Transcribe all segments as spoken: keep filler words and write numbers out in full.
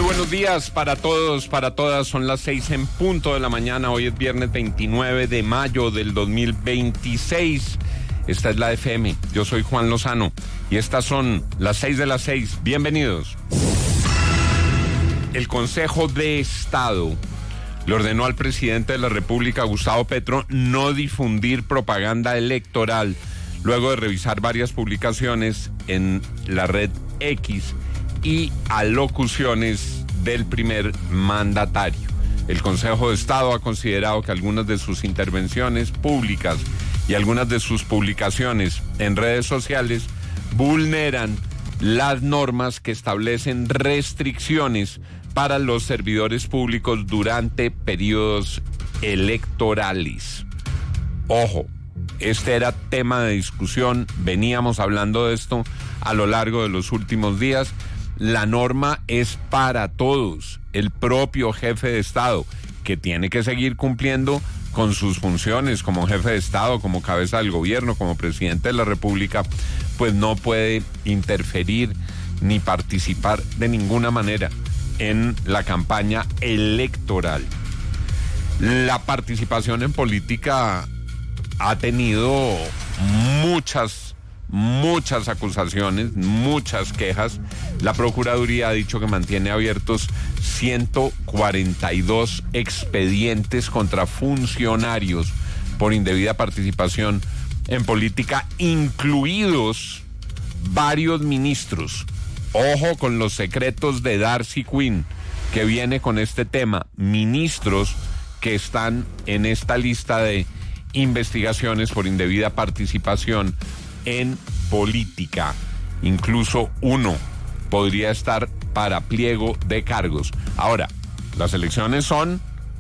buenos días para todos, para todas. Son las seis en punto de la mañana. Hoy es viernes veintinueve de mayo del dos mil veintiséis. Esta es la F M. Yo soy Juan Lozano y estas son las seis de las seis. Bienvenidos. El Consejo de Estado le ordenó al presidente de la República, Gustavo Petro, no difundir propaganda electoral luego de revisar varias publicaciones en la red X y alocuciones del primer mandatario. El Consejo de Estado ha considerado que algunas de sus intervenciones públicas y algunas de sus publicaciones en redes sociales vulneran las normas que establecen restricciones para los servidores públicos durante periodos electorales. Ojo, este era tema de discusión, veníamos hablando de esto a lo largo de los últimos días. La norma es para todos. El propio jefe de Estado, que tiene que seguir cumpliendo con sus funciones como jefe de Estado, como cabeza del gobierno, como presidente de la República, pues no puede interferir ni participar de ninguna manera en la campaña electoral. La participación en política ha tenido muchas Muchas acusaciones, muchas quejas. La Procuraduría ha dicho que mantiene abiertos ciento cuarenta y dos expedientes contra funcionarios por indebida participación en política, incluidos varios ministros. Ojo con los secretos de Darcy Quinn, que viene con este tema. Ministros que están en esta lista de investigaciones por indebida participación en política. Incluso uno podría estar para pliego de cargos. Ahora, las elecciones son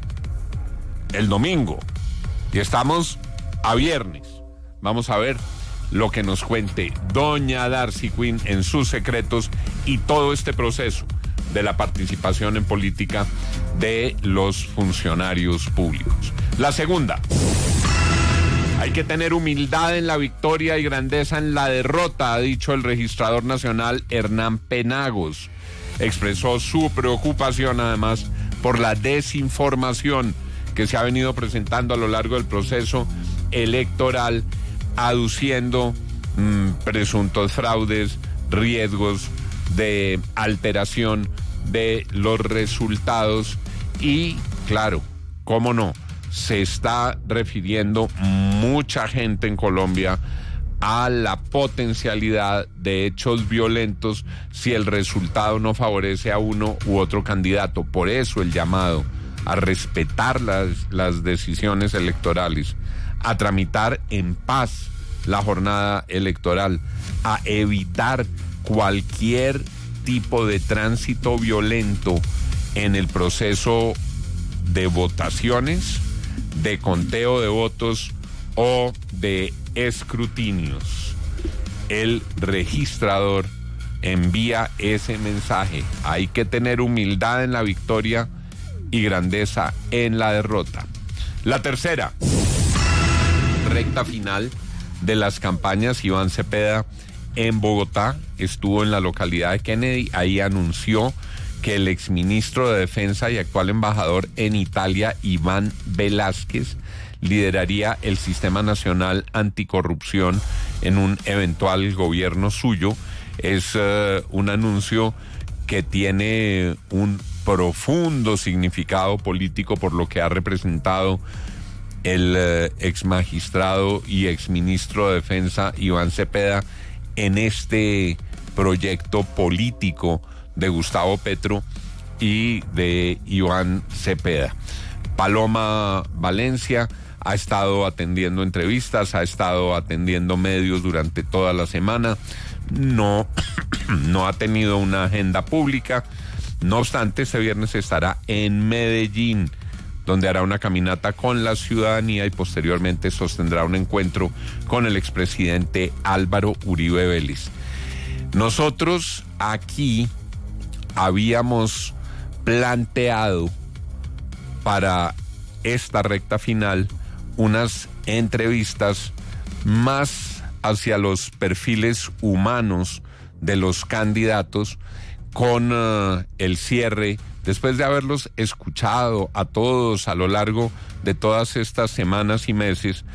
el domingo y estamos a viernes. Vamos a ver lo que nos cuente doña Darcy Quinn en sus secretos y todo este proceso de la participación en política de los funcionarios públicos. La segunda: hay que tener humildad en la victoria y grandeza en la derrota, ha dicho el registrador nacional Hernán Penagos. Expresó su preocupación además por la desinformación que se ha venido presentando a lo largo del proceso electoral, aduciendo mmm, presuntos fraudes, riesgos de alteración de los resultados y, claro, cómo no, se está refiriendo mucha gente en Colombia a la potencialidad de hechos violentos si el resultado no favorece a uno u otro candidato. Por eso el llamado a respetar las, las decisiones electorales, a tramitar en paz la jornada electoral, a evitar cualquier tipo de tránsito violento en el proceso de votaciones, de conteo de votos o de escrutinios. El registrador envía ese mensaje. Hay que tener humildad en la victoria y grandeza en la derrota. La tercera, recta final de las campañas. Iván Cepeda en Bogotá estuvo en la localidad de Kennedy. Ahí anunció que el exministro de Defensa y actual embajador en Italia, Iván Velázquez, lideraría el Sistema Nacional Anticorrupción en un eventual gobierno suyo. Es uh, un anuncio que tiene un profundo significado político por lo que ha representado el uh, exmagistrado y exministro de Defensa, Iván Cepeda, en este proyecto político de Gustavo Petro y de Iván Cepeda. Paloma Valencia ha estado atendiendo entrevistas, ha estado atendiendo medios durante toda la semana, no, no ha tenido una agenda pública. No obstante, este viernes estará en Medellín, donde hará una caminata con la ciudadanía y posteriormente sostendrá un encuentro con el expresidente Álvaro Uribe Vélez. Nosotros aquí habíamos planteado para esta recta final unas entrevistas más hacia los perfiles humanos de los candidatos con uh, el cierre, después de haberlos escuchado a todos a lo largo de todas estas semanas y meses,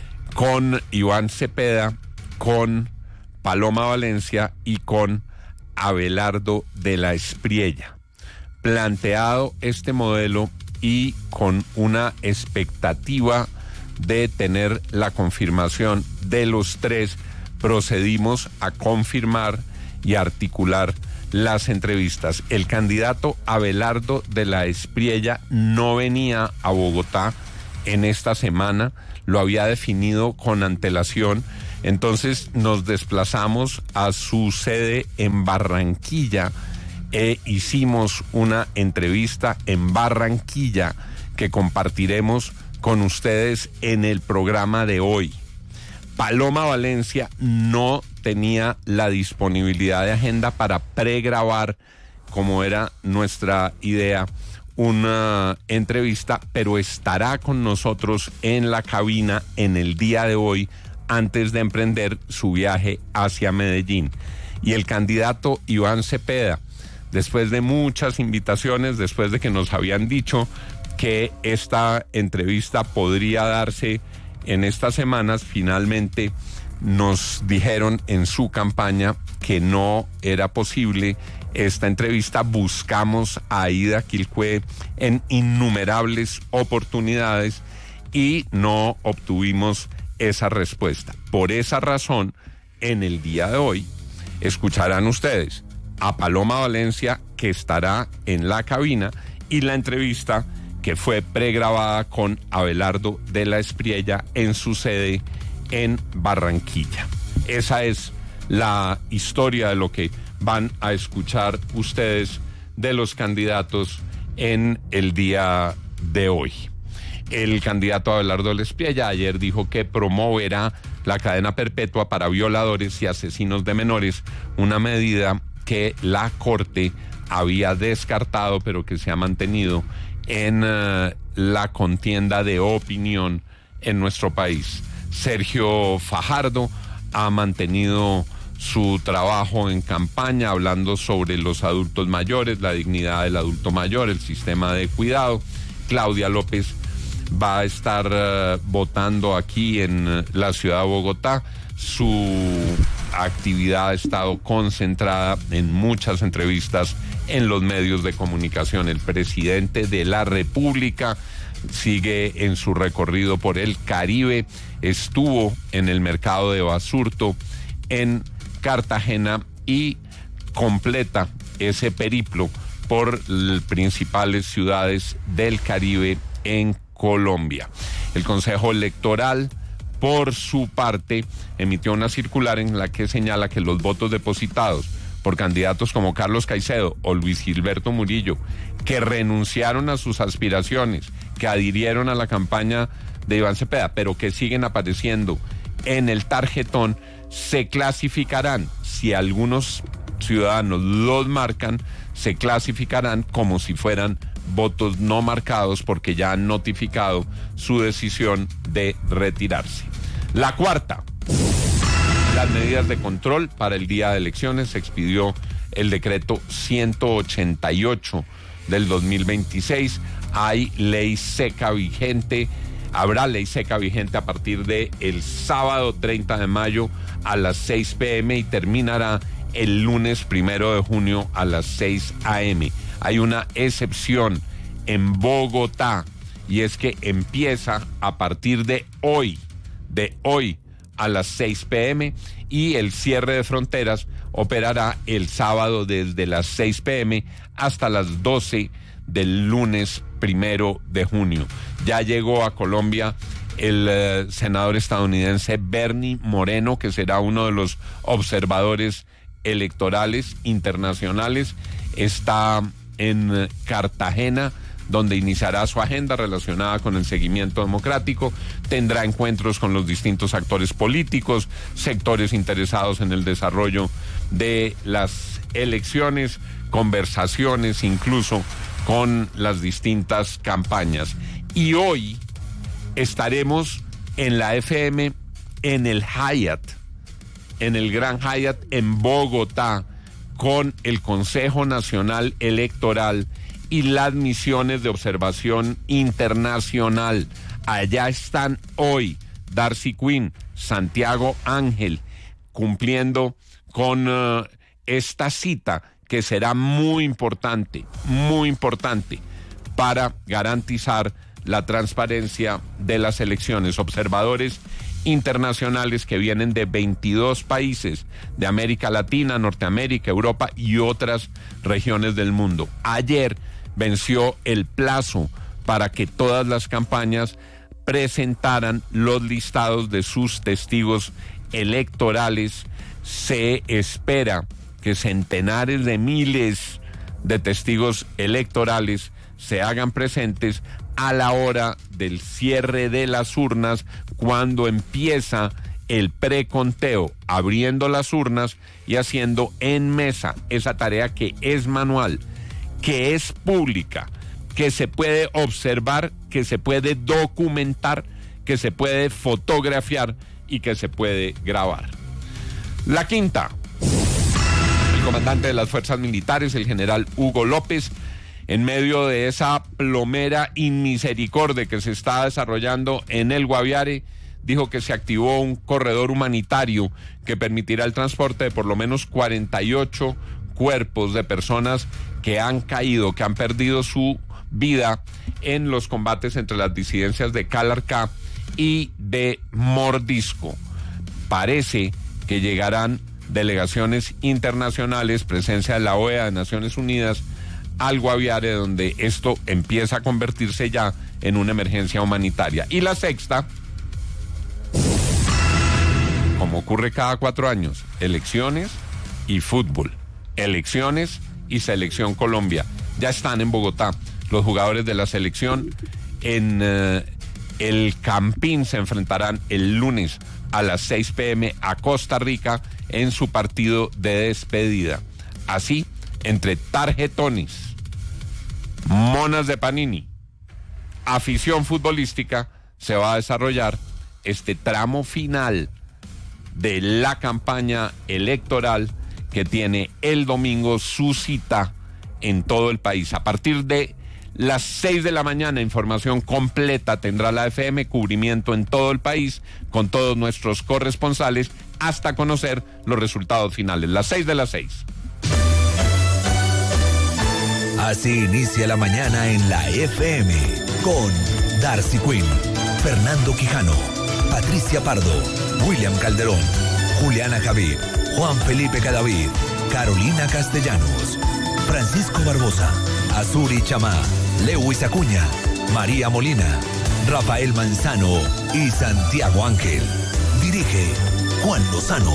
con Iván Cepeda, con Paloma Valencia y con Abelardo de la Espriella. Planteado este modelo y con una expectativa de tener la confirmación de los tres, procedimos a confirmar y articular las entrevistas. El candidato Abelardo de la Espriella no venía a Bogotá en esta semana, lo había definido con antelación, entonces nos desplazamos a su sede en Barranquilla e hicimos una entrevista en Barranquilla que compartiremos con ustedes en el programa de hoy. Paloma Valencia no tenía la disponibilidad de agenda para pregrabar, como era nuestra idea, una entrevista, pero estará con nosotros en la cabina en el día de hoy antes de emprender su viaje hacia Medellín. Y el candidato Iván Cepeda, después de muchas invitaciones, después de que nos habían dicho que esta entrevista podría darse en estas semanas, finalmente nos dijeron en su campaña que no era posible esta entrevista. Buscamos a Aida Quilcue en innumerables oportunidades y no obtuvimos esa respuesta. Por esa razón, en el día de hoy, escucharán ustedes a Paloma Valencia, que estará en la cabina, y la entrevista que fue pregrabada con Abelardo de la Espriella en su sede en Barranquilla. Esa es la historia de lo que van a escuchar ustedes de los candidatos en el día de hoy. El candidato Abelardo de la Espriella ayer dijo que promoverá la cadena perpetua para violadores y asesinos de menores, una medida que la Corte había descartado, pero que se ha mantenido en uh, la contienda de opinión en nuestro país. Sergio Fajardo ha mantenido su trabajo en campaña hablando sobre los adultos mayores, la dignidad del adulto mayor, el sistema de cuidado. Claudia López va a estar uh, votando aquí en uh, la ciudad de Bogotá. Su actividad ha estado concentrada en muchas entrevistas en los medios de comunicación. El presidente de la República sigue en su recorrido por el Caribe, estuvo en el mercado de Basurto, en Cartagena, y completa ese periplo por las principales ciudades del Caribe en Colombia. El Consejo Electoral, por su parte, emitió una circular en la que señala que los votos depositados por candidatos como Carlos Caicedo o Luis Gilberto Murillo, que renunciaron a sus aspiraciones, que adhirieron a la campaña de Iván Cepeda, pero que siguen apareciendo en el tarjetón, se clasificarán, si algunos ciudadanos los marcan, se clasificarán como si fueran votos no marcados, porque ya han notificado su decisión de retirarse. La cuarta, las medidas de control para el día de elecciones. Se expidió el decreto ciento ochenta y ocho del dos mil veintiséis. Hay ley seca vigente, habrá ley seca vigente a partir de el sábado treinta de mayo a las seis pe eme y terminará el lunes primero de junio a las seis a eme. Hay una excepción en Bogotá, y es que empieza a partir de hoy, de hoy a las seis pe eme, y el cierre de fronteras operará el sábado desde las seis pe eme hasta las doce del lunes primero de junio. Ya llegó a Colombia el eh, senador estadounidense Bernie Moreno, que será uno de los observadores electorales internacionales. Está en eh, Cartagena, donde iniciará su agenda relacionada con el seguimiento democrático. Tendrá encuentros con los distintos actores políticos, sectores interesados en el desarrollo de las elecciones, conversaciones incluso con las distintas campañas. Y hoy estaremos en la efe eme, en el Hyatt, en el Gran Hyatt en Bogotá, con el Consejo Nacional Electoral y las misiones de observación internacional. Allá están hoy Darcy Quinn, Santiago Ángel, cumpliendo con uh, esta cita que será muy importante, muy importante para garantizar la transparencia de las elecciones. Observadores internacionales que vienen de veintidós países de América Latina, Norteamérica, Europa y otras regiones del mundo. Ayer venció el plazo para que todas las campañas presentaran los listados de sus testigos electorales. Se espera que centenares de miles de testigos electorales se hagan presentes a la hora del cierre de las urnas, cuando empieza el preconteo, abriendo las urnas y haciendo en mesa esa tarea que es manual, que es pública, que se puede observar, que se puede documentar, que se puede fotografiar y que se puede grabar. La quinta, el comandante de las fuerzas militares, el general Hugo López, en medio de esa plomera inmisericordia que se está desarrollando en el Guaviare, dijo que se activó un corredor humanitario que permitirá el transporte de por lo menos cuarenta y ocho cuerpos de personas que han caído, que han perdido su vida en los combates entre las disidencias de Calarcá y de Mordisco. Parece que llegarán delegaciones internacionales, presencia de la O E A, de Naciones Unidas, al Guaviare, donde esto empieza a convertirse ya en una emergencia humanitaria. Y la sexta, como ocurre cada cuatro años, elecciones y fútbol, elecciones y Selección Colombia. Ya están en Bogotá los jugadores de la selección. En uh, el Campín se enfrentarán el lunes a las seis pe eme a Costa Rica en su partido de despedida. Así, entre tarjetones, monas de Panini, afición futbolística, se va a desarrollar este tramo final de la campaña electoral que tiene el domingo su cita en todo el país. A partir de las seis de la mañana, información completa tendrá la F M, cubrimiento en todo el país con todos nuestros corresponsales hasta conocer los resultados finales. Las seis de las seis. Así inicia la mañana en la F M con Darcy Quinn, Fernando Quijano, Patricia Pardo, William Calderón, Juliana Javid, Juan Felipe Cadavid, Carolina Castellanos, Francisco Barbosa, Azuri Chamá, Lewis Acuña, María Molina, Rafael Manzano y Santiago Ángel. Dirige Juan Lozano.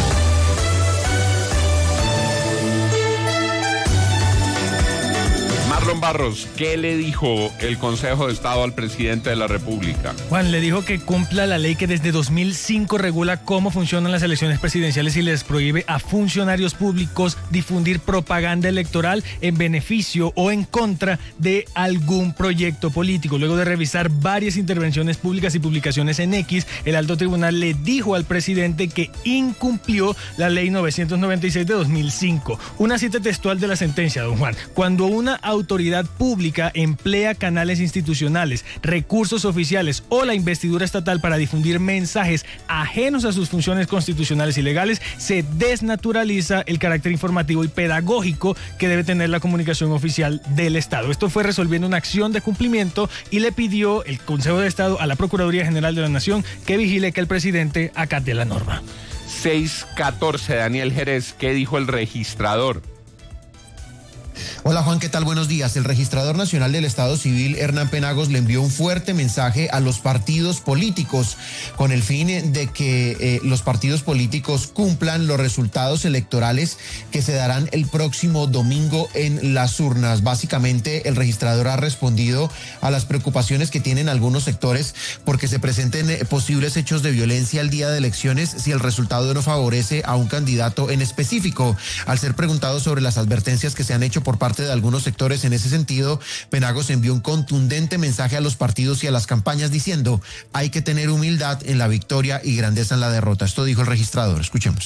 Marlon Barros, ¿qué le dijo el Consejo de Estado al presidente de la República? Juan, le dijo que cumpla la ley que desde dos mil cinco regula cómo funcionan las elecciones presidenciales y les prohíbe a funcionarios públicos difundir propaganda electoral en beneficio o en contra de algún proyecto político. Luego de revisar varias intervenciones públicas y publicaciones en X, el alto tribunal le dijo al presidente que incumplió la ley novecientos noventa y seis de dos mil cinco. Una cita textual de la sentencia, don Juan. Cuando una autoridad pública emplea canales institucionales, recursos oficiales o la investidura estatal para difundir mensajes ajenos a sus funciones constitucionales y legales, se desnaturaliza el carácter informativo y pedagógico que debe tener la comunicación oficial del Estado. Esto fue resolviendo una acción de cumplimiento y le pidió el Consejo de Estado a la Procuraduría General de la Nación que vigile que el presidente acate la norma. seis catorce, Daniel Jerez, ¿qué dijo el registrador? Hola Juan, ¿qué tal? Buenos días. El registrador nacional del Estado Civil, Hernán Penagos, le envió un fuerte mensaje a los partidos políticos con el fin de que eh, los partidos políticos cumplan los resultados electorales que se darán el próximo domingo en las urnas. Básicamente, el registrador ha respondido a las preocupaciones que tienen algunos sectores porque se presenten eh, posibles hechos de violencia el día de elecciones si el resultado no favorece a un candidato en específico. Al ser preguntado sobre las advertencias que se han hecho por parte de algunos sectores en ese sentido, Penagos envió un contundente mensaje a los partidos y a las campañas diciendo: hay que tener humildad en la victoria y grandeza en la derrota. Esto dijo el registrador. Escuchemos.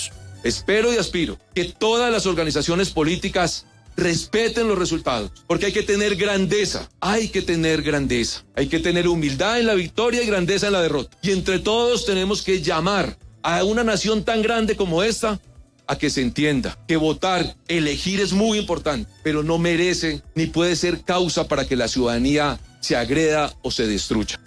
espero y aspiro que todas las organizaciones políticas respeten los resultados, porque hay que tener grandeza, hay que tener grandeza, hay que tener humildad en la victoria y grandeza en la derrota. Y entre todos tenemos que llamar a una nación tan grande como esta a que se entienda que votar, elegir es muy importante, pero no merece ni puede ser causa para que la ciudadanía se agreda o se destruya.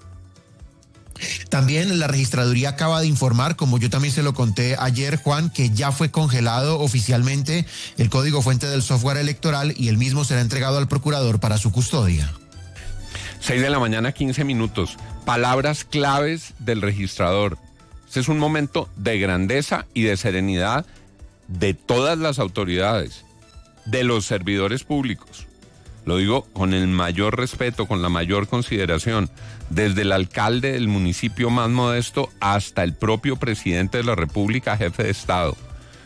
También la registraduría acaba de informar, como yo también se lo conté ayer, Juan, que ya fue congelado oficialmente el código fuente del software electoral y el mismo será entregado al procurador para su custodia. seis de la mañana, quince minutos. Palabras claves del registrador. Este es un momento de grandeza y de serenidad de todas las autoridades, de los servidores públicos. Lo digo con el mayor respeto, con la mayor consideración, desde el alcalde del municipio más modesto hasta el propio presidente de la República, jefe de Estado.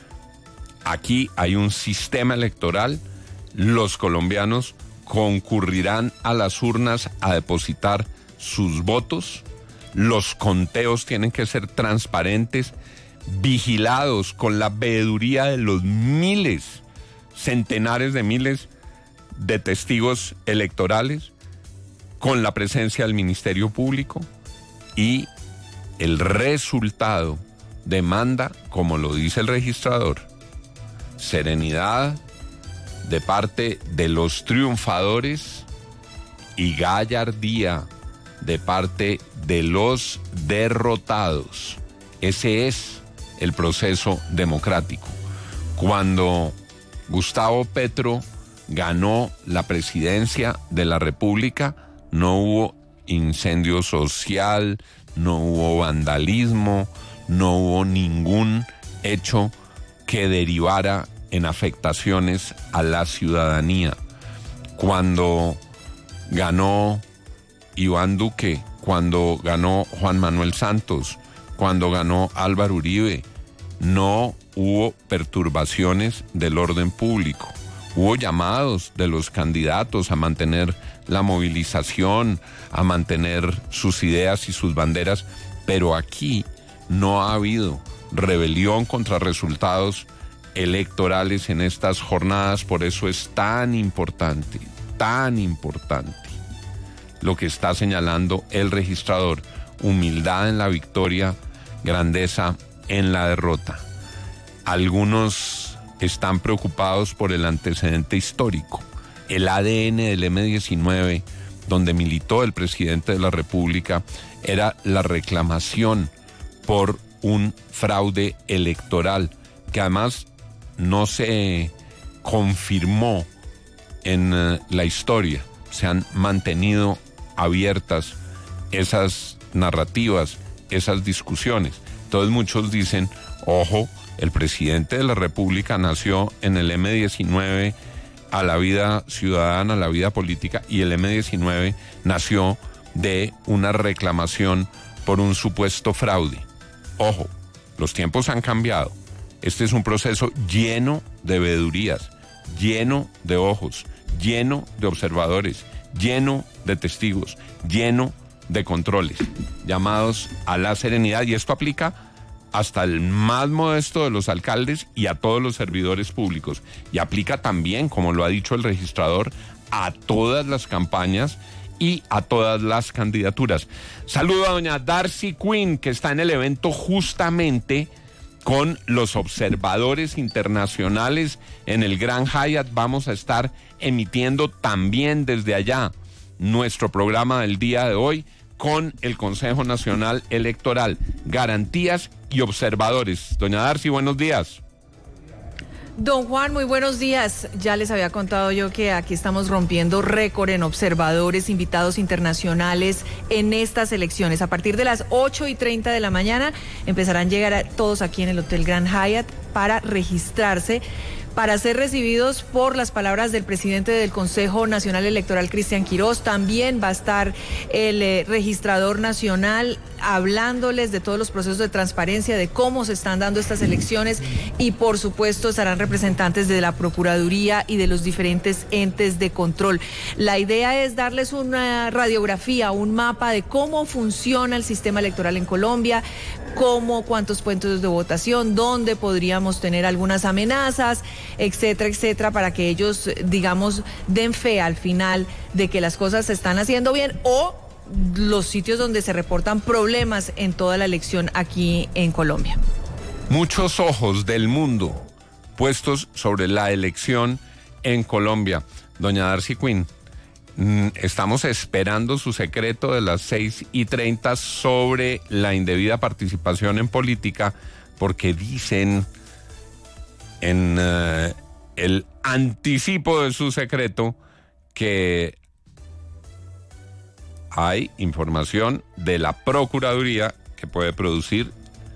Aquí hay un sistema electoral, los colombianos concurrirán a las urnas a depositar sus votos, los conteos tienen que ser transparentes, vigilados con la veeduría de los miles, centenares de miles de testigos electorales, con la presencia del Ministerio Público, y el resultado demanda, como lo dice el registrador, serenidad de parte de los triunfadores y gallardía de parte de los derrotados. Ese es el proceso democrático. Cuando Gustavo Petro ganó la presidencia de la República, no hubo incendio social, no hubo vandalismo, no hubo ningún hecho que derivara en afectaciones a la ciudadanía. Cuando ganó Iván Duque, cuando ganó Juan Manuel Santos, cuando ganó Álvaro Uribe, no hubo perturbaciones del orden público. Hubo llamados de los candidatos a mantener la movilización, a mantener sus ideas y sus banderas, pero aquí no ha habido rebelión contra resultados electorales en estas jornadas. Por eso es tan importante, tan importante lo que está señalando el registrador: humildad en la victoria, grandeza en la derrota. Algunos están preocupados por el antecedente histórico, el A D N del eme diecinueve, donde militó el presidente de la República, era la reclamación por un fraude electoral, que además no se confirmó en uh, la historia. Se han mantenido abiertas esas narrativas, esas discusiones. Entonces muchos dicen, ojo, el presidente de la República nació en el eme diecinueve a la vida ciudadana, a la vida política, y el eme diecinueve nació de una reclamación por un supuesto fraude. Ojo, los tiempos han cambiado. Este es un proceso lleno de veedurías, lleno de ojos, lleno de observadores, lleno de testigos, lleno de controles, llamados a la serenidad, y esto aplica hasta el más modesto de los alcaldes y a todos los servidores públicos, y aplica también, como lo ha dicho el registrador, a todas las campañas y a todas las candidaturas. Saludo a doña Darcy Quinn, que está en el evento justamente con los observadores internacionales en el Grand Hyatt. Vamos a estar emitiendo también desde allá nuestro programa del día de hoy con el Consejo Nacional Electoral, garantías y observadores. Doña Darcy, buenos días. Don Juan, muy buenos días. Ya les había contado yo que aquí estamos rompiendo récord en observadores, invitados internacionales en estas elecciones. A partir de las ocho y treinta de la mañana empezarán a llegar a todos aquí en el Hotel Grand Hyatt para registrarse para ser recibidos por las palabras del presidente del Consejo Nacional Electoral, Cristian Quirós. También va a estar el eh, registrador nacional hablándoles de todos los procesos de transparencia, de cómo se están dando estas elecciones, y por supuesto estarán representantes de la Procuraduría y de los diferentes entes de control. La idea es darles una radiografía, un mapa de cómo funciona el sistema electoral en Colombia, cómo, cuántos puntos de votación, dónde podríamos tener algunas amenazas, etcétera, etcétera, para que ellos, digamos, den fe al final de que las cosas se están haciendo bien, o los sitios donde se reportan problemas en toda la elección aquí en Colombia. Muchos ojos del mundo puestos sobre la elección en Colombia. Doña Darcy Quinn, estamos esperando su secreto de las seis y treinta sobre la indebida participación en política, porque dicen en uh, el anticipo de su secreto que hay información de la Procuraduría que puede producir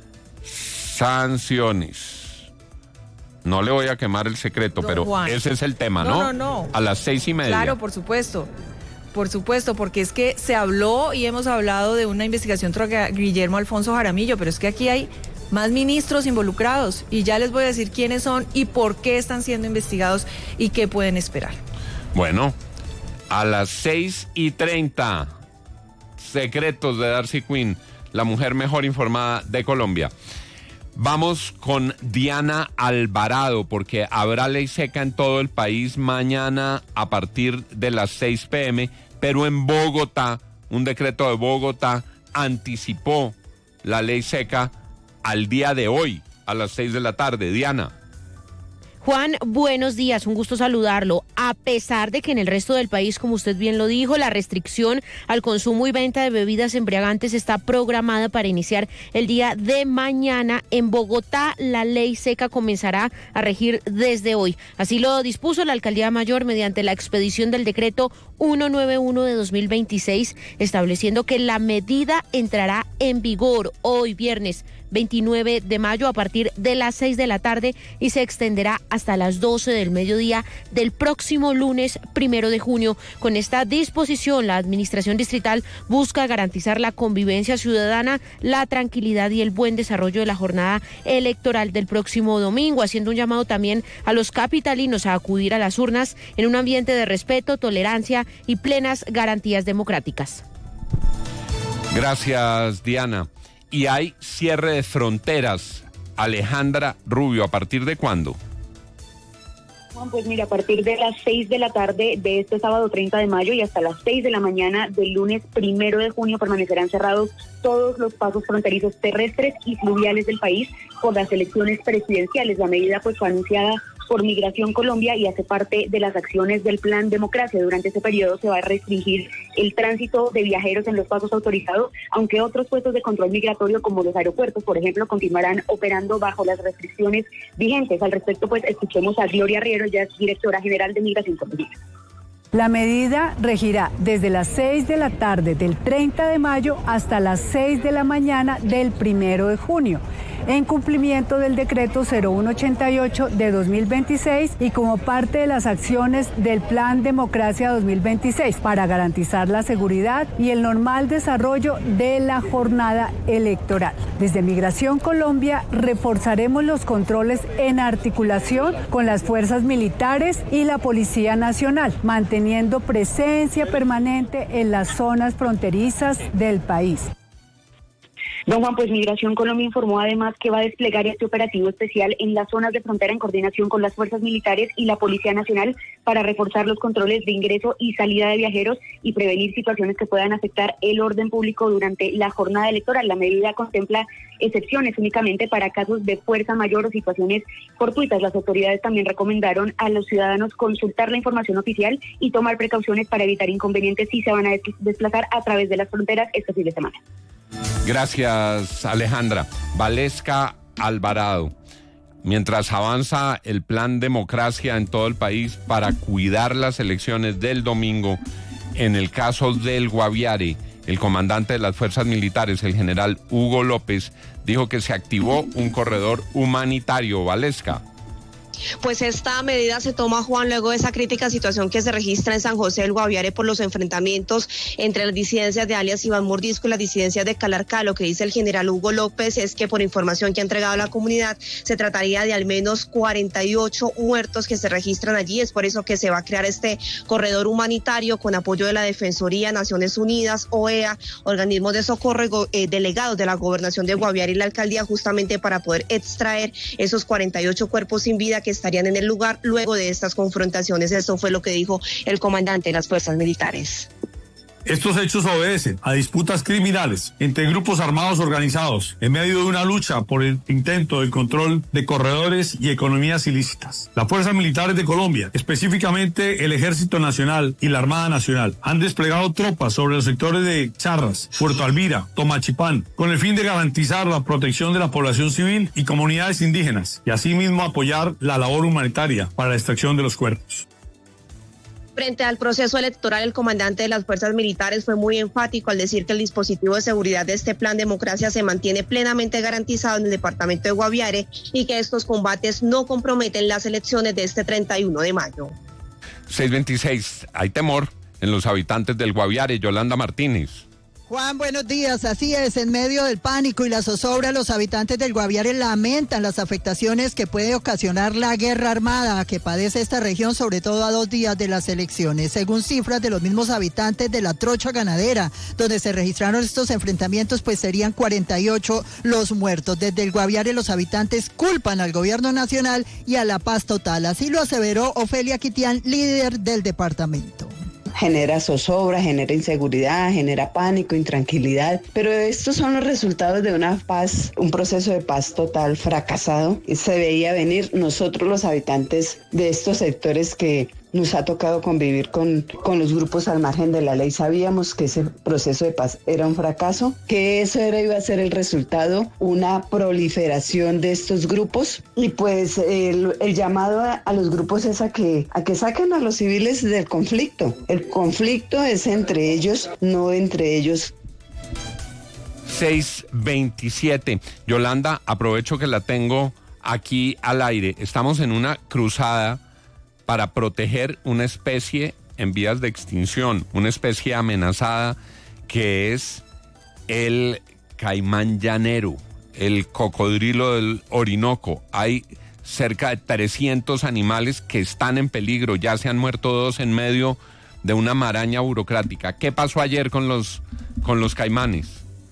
sanciones. No le voy a quemar el secreto, Don pero Juan. Ese es el tema, ¿no? No, no, no. A las seis y media. Claro, por supuesto. Por supuesto, porque es que se habló y hemos hablado de una investigación contra Guillermo Alfonso Jaramillo, pero es que aquí hay más ministros involucrados y ya les voy a decir quiénes son y por qué están siendo investigados y qué pueden esperar. Bueno, a las seis y treinta, secretos de Darcy Quinn, la mujer mejor informada de Colombia. Vamos con Diana Alvarado, porque habrá ley seca en todo el país mañana a partir de las seis pe eme, pero en Bogotá, un decreto de Bogotá anticipó la ley seca al día de hoy, a las seis de la tarde. Diana. Juan, buenos días, un gusto saludarlo. A pesar de que en el resto del país, como usted bien lo dijo, la restricción al consumo y venta de bebidas embriagantes está programada para iniciar el día de mañana, en Bogotá la ley seca comenzará a regir desde hoy. Así lo dispuso la Alcaldía Mayor mediante la expedición del decreto ciento noventa y uno de dos mil veintiséis, estableciendo que la medida entrará en vigor hoy viernes veintinueve de mayo a partir de las seis de la tarde y se extenderá hasta las doce del mediodía del próximo lunes primero de junio. Con esta disposición, la Administración Distrital busca garantizar la convivencia ciudadana, la tranquilidad y el buen desarrollo de la jornada electoral del próximo domingo, haciendo un llamado también a los capitalinos a acudir a las urnas en un ambiente de respeto, tolerancia y plenas garantías democráticas. Gracias, Diana. Y hay cierre de fronteras. Alejandra Rubio, ¿a partir de cuándo? Pues mira, a partir de las seis de la tarde de este sábado treinta de mayo y hasta las seis de la mañana del lunes primero de junio permanecerán cerrados todos los pasos fronterizos terrestres y fluviales del país por las elecciones presidenciales. La medida pues fue anunciada por Migración Colombia y hace parte de las acciones del Plan Democracia. Durante este periodo se va a restringir el tránsito de viajeros en los pasos autorizados, aunque otros puestos de control migratorio como los aeropuertos, por ejemplo, continuarán operando bajo las restricciones vigentes. Al respecto, pues escuchemos a Gloria Riero, ya es directora general de Migración Colombia. La medida regirá desde las seis de la tarde del treinta de mayo hasta las seis de la mañana del primero de junio, en cumplimiento del decreto cero uno ochenta y ocho de dos mil veintiséis y como parte de las acciones del Plan Democracia dos mil veintiséis para garantizar la seguridad y el normal desarrollo de la jornada electoral. Desde Migración Colombia reforzaremos los controles en articulación con las fuerzas militares y la Policía Nacional, manteniendo presencia permanente en las zonas fronterizas del país. Don Juan, pues Migración Colombia informó además que va a desplegar este operativo especial en las zonas de frontera en coordinación con las fuerzas militares y la Policía Nacional para reforzar los controles de ingreso y salida de viajeros y prevenir situaciones que puedan afectar el orden público durante la jornada electoral. La medida contempla excepciones únicamente para casos de fuerza mayor o situaciones fortuitas. Las autoridades también recomendaron a los ciudadanos consultar la información oficial y tomar precauciones para evitar inconvenientes si se van a desplazar a través de las fronteras este fin de semana. Gracias, Alejandra. Valesca Alvarado. Mientras avanza el Plan Democracia en todo el país para cuidar las elecciones del domingo, en el caso del Guaviare, el comandante de las fuerzas militares, el general Hugo López, dijo que se activó un corredor humanitario. Valesca. Pues esta medida se toma, Juan, luego de esa crítica situación que se registra en San José del Guaviare por los enfrentamientos entre las disidencias de alias Iván Mordisco y las disidencias de Calarcá. Lo que dice el general Hugo López es que por información que ha entregado la comunidad se trataría de al menos cuarenta y ocho muertos que se registran allí. Es por eso que se va a crear este corredor humanitario con apoyo de la Defensoría, Naciones Unidas, O E A, organismos de socorro, eh, delegados de la Gobernación de Guaviare y la Alcaldía, justamente para poder extraer esos cuarenta y ocho cuerpos sin vida que estarían en el lugar luego de estas confrontaciones. Esto fue lo que dijo el comandante de las fuerzas militares. Estos hechos obedecen a disputas criminales entre grupos armados organizados en medio de una lucha por el intento del control de corredores y economías ilícitas. Las fuerzas militares de Colombia, específicamente el Ejército Nacional y la Armada Nacional, han desplegado tropas sobre los sectores de Charras, Puerto Alvira, Tomachipán, con el fin de garantizar la protección de la población civil y comunidades indígenas, y asimismo apoyar la labor humanitaria para la extracción de los cuerpos. Frente al proceso electoral, el comandante de las fuerzas militares fue muy enfático al decir que el dispositivo de seguridad de este plan Democracia se mantiene plenamente garantizado en el departamento de Guaviare y que estos combates no comprometen las elecciones de este treinta y uno de mayo. seis veintiséis, hay temor en los habitantes del Guaviare. Yolanda Martínez. Juan, buenos días. Así es, en medio del pánico y la zozobra, los habitantes del Guaviare lamentan las afectaciones que puede ocasionar la guerra armada que padece esta región, sobre todo a dos días de las elecciones. Según cifras de los mismos habitantes de la trocha ganadera, donde se registraron estos enfrentamientos, pues serían cuarenta y ocho los muertos. Desde el Guaviare los habitantes culpan al gobierno nacional y a la paz total. Así lo aseveró Ofelia Quitián, líder del departamento. Genera zozobra, genera inseguridad, genera pánico, intranquilidad, pero estos son los resultados de una paz, un proceso de paz total fracasado. Se veía venir. Nosotros, los habitantes de estos sectores que nos ha tocado convivir con, con los grupos al margen de la ley, sabíamos que ese proceso de paz era un fracaso, que eso era, iba a ser el resultado, una proliferación de estos grupos, y pues el, el llamado a, a los grupos es a que, a que saquen a los civiles del conflicto. El conflicto es entre ellos, no entre ellos. seis veintisiete. Yolanda, aprovecho que la tengo aquí al aire. Estamos en una cruzada para proteger una especie en vías de extinción, una especie amenazada que es el caimán llanero, el cocodrilo del Orinoco. Hay cerca de trescientos animales que están en peligro, ya se han muerto dos en medio de una maraña burocrática. ¿Qué pasó ayer con los, con los caimanes?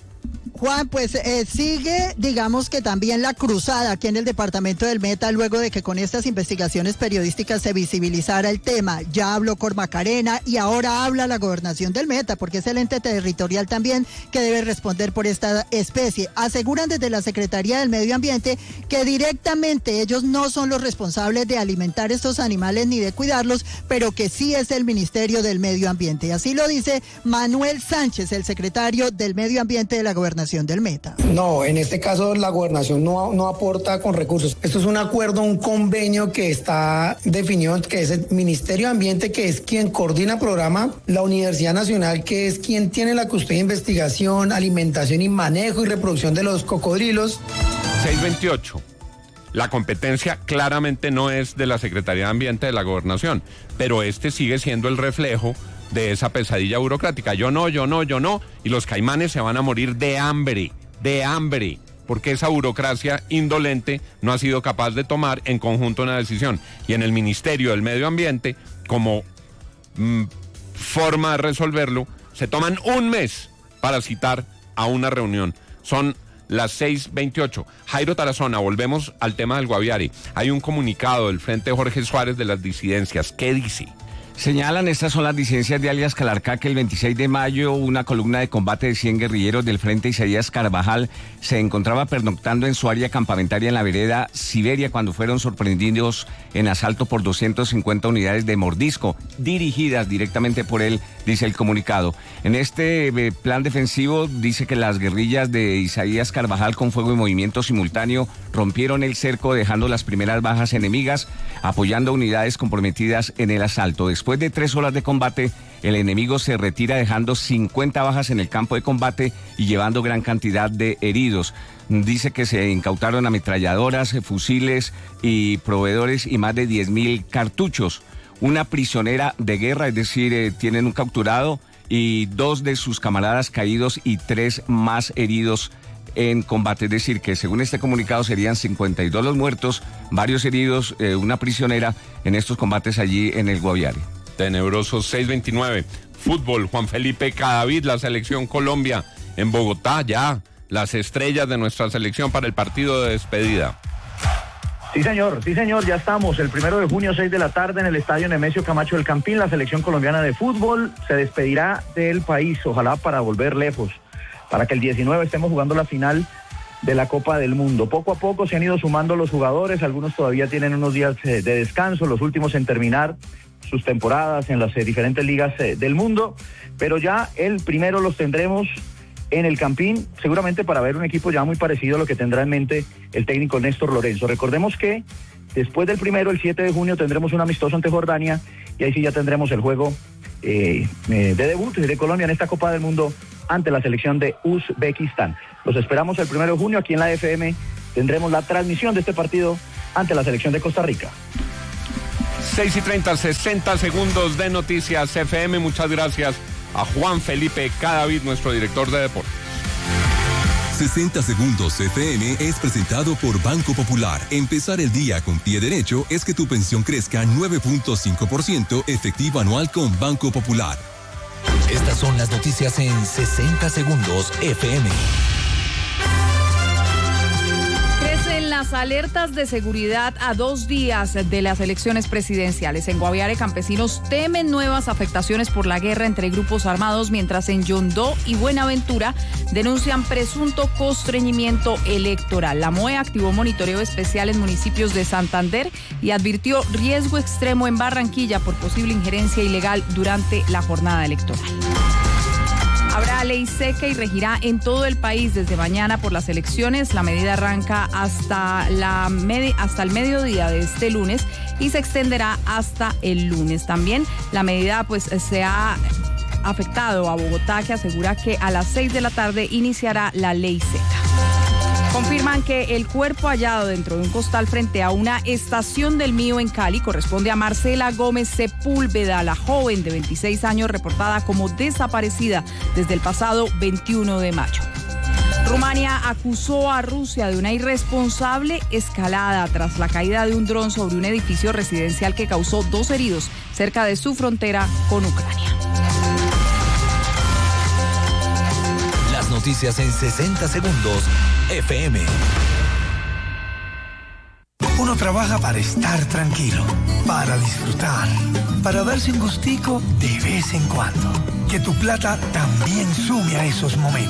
Juan, pues eh, sigue, digamos que también la cruzada aquí en el departamento del Meta, luego de que con estas investigaciones periodísticas se visibilizara el tema. Ya habló Cormacarena y ahora habla la gobernación del Meta, porque es el ente territorial también que debe responder por esta especie. Aseguran desde la Secretaría del Medio Ambiente que directamente ellos no son los responsables de alimentar estos animales ni de cuidarlos, pero que sí es el Ministerio del Medio Ambiente. Así lo dice Manuel Sánchez, el secretario del Medio Ambiente de la gobernación del Meta. No, en este caso la gobernación no, no aporta con recursos. Esto es un acuerdo, un convenio que está definido, que es el Ministerio de Ambiente, que es quien coordina el programa, la Universidad Nacional, que es quien tiene la custodia de investigación, alimentación y manejo y reproducción de los cocodrilos. seis veintiocho. La competencia claramente no es de la Secretaría de Ambiente de la Gobernación, pero este sigue siendo el reflejo de esa pesadilla burocrática. Yo no, yo no, yo no. Y los caimanes se van a morir de hambre, de hambre, porque esa burocracia indolente no ha sido capaz de tomar en conjunto una decisión. Y en el Ministerio del Medio Ambiente, como mmm, forma de resolverlo, se toman un mes para citar a una reunión. Son las seis veintiocho. Jairo Tarazona, volvemos al tema del Guaviare. Hay un comunicado del Frente Jorge Suárez de las disidencias. ¿Qué dice? Señalan, estas son las disidencias de alias Calarcá, que el veintiséis de mayo una columna de combate de cien guerrilleros del Frente Isaías Carvajal se encontraba pernoctando en su área campamentaria en la vereda Siberia cuando fueron sorprendidos en asalto por doscientas cincuenta unidades de Mordisco, dirigidas directamente por él, dice el comunicado. En este eh, plan defensivo dice que las guerrillas de Isaías Carvajal, con fuego y movimiento simultáneo, rompieron el cerco dejando las primeras bajas enemigas, apoyando unidades comprometidas en el asalto. Después después de tres horas de combate, el enemigo se retira dejando cincuenta bajas en el campo de combate y llevando gran cantidad de heridos. Dice que se incautaron ametralladoras, fusiles y proveedores y más de diez mil cartuchos. Una prisionera de guerra, es decir, eh, tienen un capturado y dos de sus camaradas caídos y tres más heridos en combate. Es decir, que según este comunicado serían cincuenta y dos los muertos, varios heridos, eh, una prisionera en estos combates allí en el Guaviare. Tenebroso seis veintinueve. Fútbol, Juan Felipe Cadavid, la selección Colombia en Bogotá, ya las estrellas de nuestra selección para el partido de despedida. Sí, señor, sí, señor, ya estamos. El primero de junio, seis de la tarde, en el estadio Nemesio Camacho del Campín, la selección colombiana de fútbol se despedirá del país, ojalá para volver lejos, para que el diecinueve estemos jugando la final de la Copa del Mundo. Poco a poco se han ido sumando los jugadores, algunos todavía tienen unos días de descanso, los últimos en terminar sus temporadas en las eh, diferentes ligas eh, del mundo, pero ya el primero los tendremos en el Campín, seguramente para ver un equipo ya muy parecido a lo que tendrá en mente el técnico Néstor Lorenzo. Recordemos que después del primero, el siete de junio, tendremos un amistoso ante Jordania y ahí sí ya tendremos el juego eh, eh, de debut de Colombia en esta Copa del Mundo ante la selección de Uzbekistán. Los esperamos el primero de junio aquí en la F M, tendremos la transmisión de este partido ante la selección de Costa Rica. seis y treinta, sesenta segundos de noticias F M. Muchas gracias a Juan Felipe Cadavid, nuestro director de deportes. sesenta segundos F M es presentado por Banco Popular. Empezar el día con pie derecho es que tu pensión crezca nueve punto cinco por ciento efectivo anual con Banco Popular. Estas son las noticias en sesenta segundos F M. Las alertas de seguridad a dos días de las elecciones presidenciales. En Guaviare, campesinos temen nuevas afectaciones por la guerra entre grupos armados, mientras en Yondó y Buenaventura denuncian presunto constreñimiento electoral. La M O E activó monitoreo especial en municipios de Santander y advirtió riesgo extremo en Barranquilla por posible injerencia ilegal durante la jornada electoral. Habrá ley seca y regirá en todo el país desde mañana por las elecciones. La medida arranca hasta, la medi- hasta el mediodía de este lunes y se extenderá hasta el lunes. También la medida pues se ha afectado a Bogotá, que asegura que a las seis de la tarde iniciará la ley seca. Confirman que el cuerpo hallado dentro de un costal frente a una estación del Mío en Cali corresponde a Marcela Gómez Sepúlveda, la joven de veintiséis años reportada como desaparecida desde el pasado veintiuno de mayo. Rumania acusó a Rusia de una irresponsable escalada tras la caída de un dron sobre un edificio residencial que causó dos heridos cerca de su frontera con Ucrania. Las noticias en sesenta segundos F M. Uno trabaja para estar tranquilo, para disfrutar, para darse un gustico de vez en cuando. Que tu plata también sume a esos momentos.